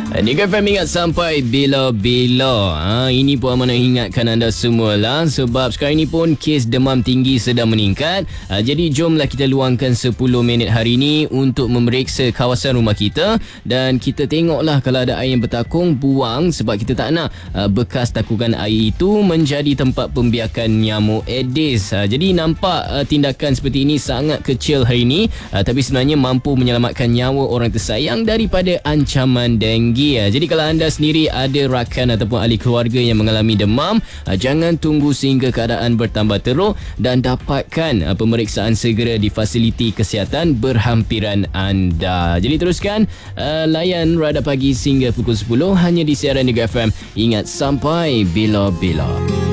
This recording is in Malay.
Nick FM ingat sampai bila-bila. Ini pun amanah ingatkan anda semua lah. Sebab sekarang ini pun kes demam tinggi sedang meningkat. Jadi jomlah kita luangkan 10 minit hari ini untuk memeriksa kawasan rumah kita. Dan kita tengoklah kalau ada air yang bertakung, buang. Sebab kita tak nak bekas takungan air itu menjadi tempat pembiakan nyamuk Aedes. Jadi nampak tindakan seperti ini sangat kecil hari ini. Tapi sebenarnya mampu menyelamatkan nyawa orang tersayang daripada ancaman denggi. Jadi kalau anda sendiri ada rakan ataupun ahli keluarga yang mengalami demam, jangan tunggu sehingga keadaan bertambah teruk dan dapatkan pemeriksaan segera di fasiliti kesihatan berhampiran anda. Jadi teruskan layan Radar Pagi sehingga pukul 10 hanya di siaran Nick FM. Ingat sampai bila-bila.